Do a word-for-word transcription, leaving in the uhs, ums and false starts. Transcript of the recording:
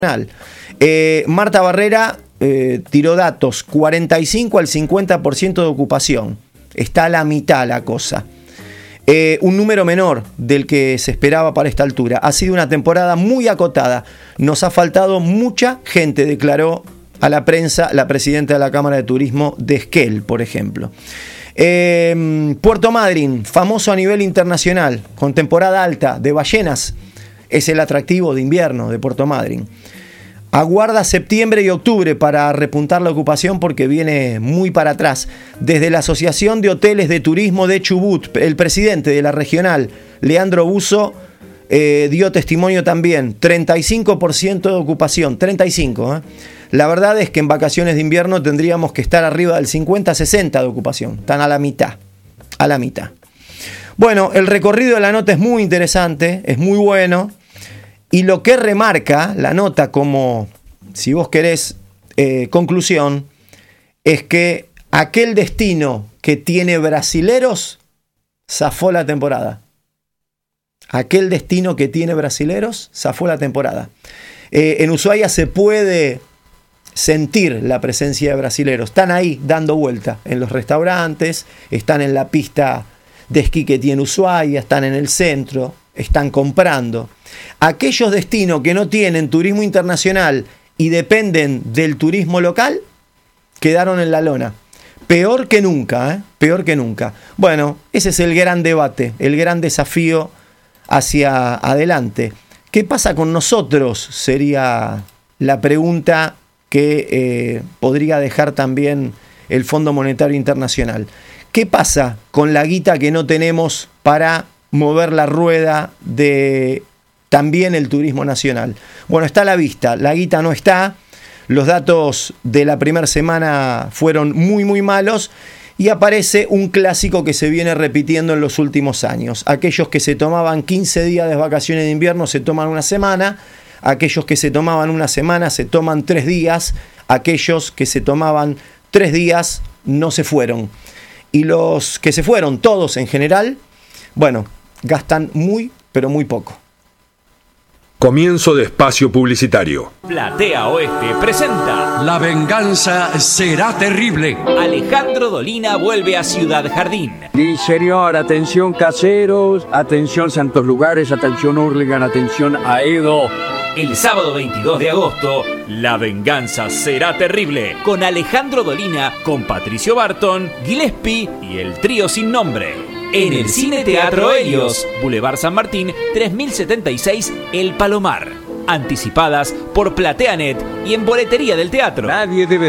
Eh, Marta Barrera eh, tiró datos, cuarenta y cinco al cincuenta por ciento de ocupación. Está a la mitad la cosa. Eh, un número menor del que se esperaba para esta altura. Ha sido una temporada muy acotada. Nos ha faltado mucha gente, declaró a la prensa la presidenta de la Cámara de Turismo de Esquel, por ejemplo. Eh, Puerto Madryn, famoso a nivel internacional, con temporada alta de ballenas. Es el atractivo de invierno de Puerto Madryn. Aguarda septiembre y octubre para repuntar la ocupación porque viene muy para atrás. Desde la Asociación de Hoteles de Turismo de Chubut, el presidente de la regional, Leandro Buzo, eh, dio testimonio también. treinta y cinco por ciento de ocupación, treinta y cinco por ciento. ¿eh? La verdad es que en vacaciones de invierno tendríamos que estar arriba del cincuenta a sesenta por ciento de ocupación. Están a la mitad, a la mitad. Bueno, el recorrido de la nota es muy interesante, es muy bueno. Y lo que remarca la nota como, si vos querés, eh, conclusión, es que aquel destino que tiene brasileros zafó la temporada. Aquel destino que tiene brasileros zafó la temporada. Eh, en Ushuaia se puede sentir la presencia de brasileros. Están ahí dando vuelta en los restaurantes, están en la pista de esquí que tiene Ushuaia, están en el centro, están comprando. Aquellos destinos que no tienen turismo internacional y dependen del turismo local, quedaron en la lona. Peor que nunca, ¿eh? Peor que nunca. Bueno, ese es el gran debate, el gran desafío hacia adelante. ¿Qué pasa con nosotros? Sería la pregunta que eh, podría dejar también el Fondo Monetario Internacional. ¿Qué pasa con la guita que no tenemos para mover la rueda de también el turismo nacional? Bueno, está a la vista, la guita no está, los datos de la primera semana fueron muy muy malos y aparece un clásico que se viene repitiendo en los últimos años. Aquellos que se tomaban quince días de vacaciones de invierno se toman una semana, aquellos que se tomaban una semana se toman tres días, aquellos que se tomaban tres días no se fueron. Y los que se fueron, todos en general, bueno, gastan muy, pero muy poco. Comienzo de espacio publicitario. Platea Oeste presenta La venganza será terrible. Alejandro Dolina vuelve a Ciudad Jardín. Sí, señor, atención caseros, atención santos lugares, atención Hurlingham, atención Aedo. El sábado veintidós de agosto, La venganza será terrible. Con Alejandro Dolina, con Patricio Barton, Gillespie y el trío sin nombre. En el Cine Teatro Helios, Boulevard San Martín, tres mil setenta y seis, El Palomar. Anticipadas por PlateaNet y en boletería del teatro. Nadie debe